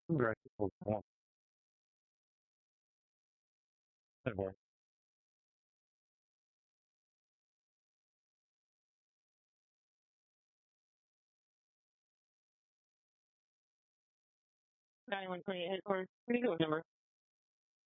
Right. Well, that works. 9128 headquarters. What do you go with number?